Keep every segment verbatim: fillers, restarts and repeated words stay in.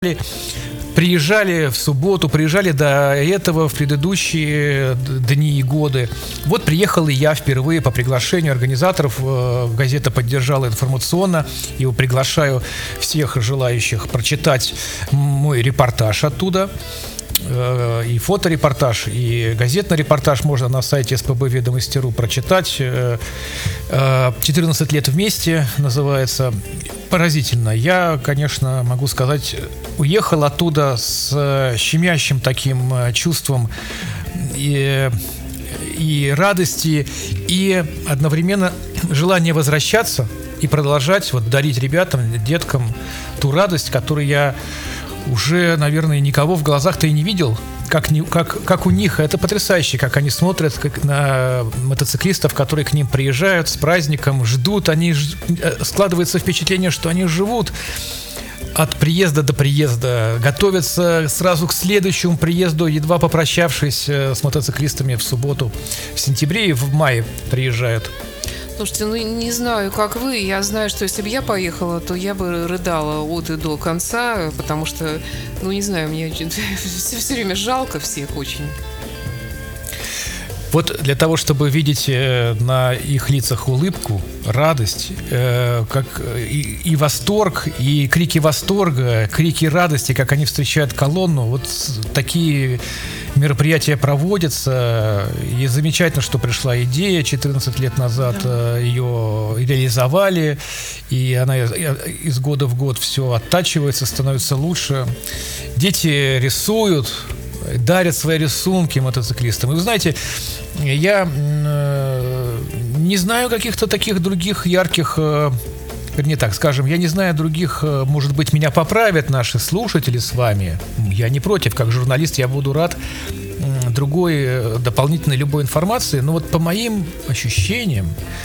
приезжали в субботу, приезжали до этого в предыдущие дни и годы. Вот приехал и я впервые по приглашению организаторов. Газета поддержала информационно. И приглашаю всех желающих прочитать мой репортаж оттуда. И фоторепортаж, и газетный репортаж можно на сайте эс пэ бэ ведомости точка ру прочитать. четырнадцать лет вместе называется. Поразительно. Я, конечно, могу сказать, уехал оттуда с щемящим таким чувством и, и радости, и одновременно желание возвращаться и продолжать вот дарить ребятам, деткам ту радость, которую я уже, наверное, никого в глазах-то и не видел, как, не, как, как у них. Это потрясающе, как они смотрят как на мотоциклистов, которые к ним приезжают с праздником, ждут. Они ж... Складывается впечатление, что они живут от приезда до приезда, готовятся сразу к следующему приезду, едва попрощавшись с мотоциклистами в субботу, в сентябре и в мае приезжают. Слушайте, ну не знаю, как вы, я знаю, что если бы я поехала, то я бы рыдала от и до конца, потому что, ну не знаю, мне все, все время жалко всех очень. Вот для того, чтобы видеть э, на их лицах улыбку, радость, э, как и, и восторг, и крики восторга, крики радости, как они встречают колонну, вот такие мероприятия проводятся. И замечательно, что пришла идея четырнадцать лет назад, да. Ее реализовали, и она из года в год все оттачивается, становится лучше. Дети рисуют, дарят свои рисунки мотоциклистам. И вы знаете, я э, не знаю каких-то таких других ярких, э, вернее так, скажем, я не знаю других, э, может быть, меня поправят наши слушатели с вами. Я не против, как журналист я буду рад э, другой, э, дополнительной любой информации, но вот по моим ощущениям,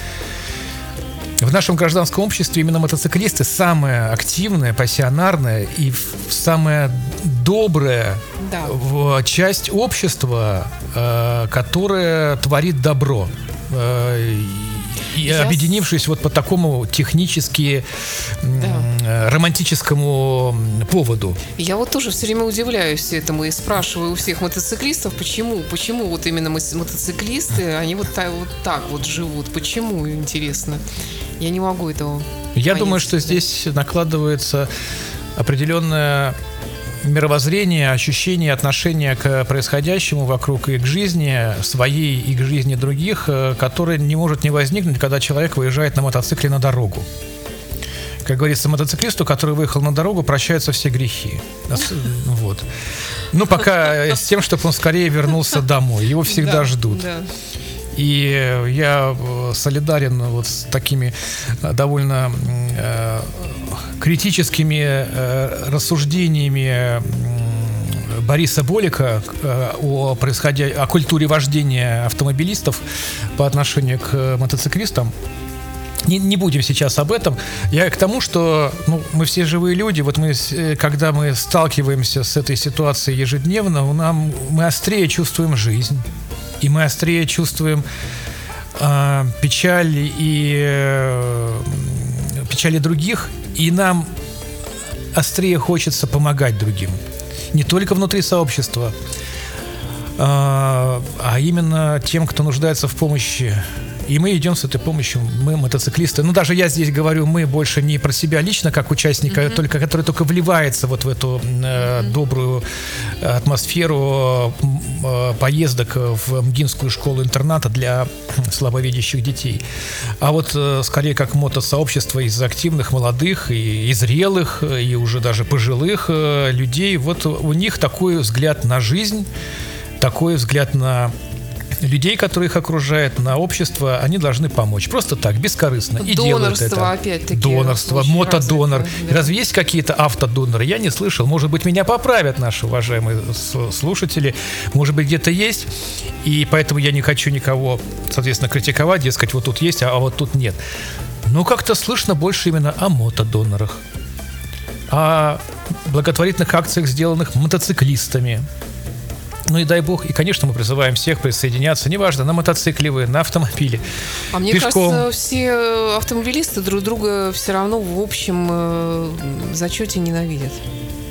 в нашем гражданском обществе именно мотоциклисты самая активная, пассионарная и самая добрая, да. часть общества, э, которая творит добро. Э, и Я... объединившись вот по такому технически да. романтическому поводу. Я вот тоже все время удивляюсь этому и спрашиваю у всех мотоциклистов, почему, почему вот именно мотоциклисты, они вот так вот, так вот живут, почему, интересно. Я не могу этого Я понять. думаю, что здесь накладывается определенное мировоззрение, ощущение, отношение к происходящему вокруг и к жизни своей, и к жизни других, которое не может не возникнуть, когда человек выезжает на мотоцикле на дорогу. Как говорится, мотоциклисту, который выехал на дорогу, прощаются все грехи. Вот. Ну, пока с тем, чтобы он скорее вернулся домой. Его всегда да, ждут. Да. И я солидарен вот с такими довольно э, критическими э, рассуждениями Бориса Болика э, о, происходя... о культуре вождения автомобилистов по отношению к мотоциклистам. Не, не будем сейчас об этом. Я к тому, что ну, мы все живые люди. Вот мы, когда мы сталкиваемся с этой ситуацией ежедневно, нам, мы острее чувствуем жизнь. И мы острее чувствуем э, печаль и э, печали других, и нам острее хочется помогать другим. Не только внутри сообщества, э, а именно тем, кто нуждается в помощи. И мы идем с этой помощью, мы мотоциклисты. Ну, даже я здесь говорю, мы больше не про себя лично, как участника, mm-hmm. только, который только вливается вот в эту э, mm-hmm. добрую атмосферу э, поездок в МГИНскую школу-интерната для слабовидящих детей. А вот э, скорее как мотосообщество из активных, молодых и, и зрелых, и уже даже пожилых э, людей. Вот у них такой взгляд на жизнь, такой взгляд на людей, которые их окружают, на общество, они должны помочь. Просто так, бескорыстно. И делают это. Донорство, опять-таки. Донорство, мотодонор. Разве, да. Разве есть какие-то автодоноры? Я не слышал. Может быть, меня поправят наши уважаемые слушатели. Может быть, где-то есть. И поэтому я не хочу никого, соответственно, критиковать. Дескать, вот тут есть, а вот тут нет. Но как-то слышно больше именно о мотодонорах. О благотворительных акциях, сделанных мотоциклистами. Ну и дай бог, и, конечно, мы призываем всех присоединяться, неважно, на мотоцикле вы, на автомобиле, а мне пешком. Кажется, все автомобилисты друг друга все равно в общем зачете ненавидят.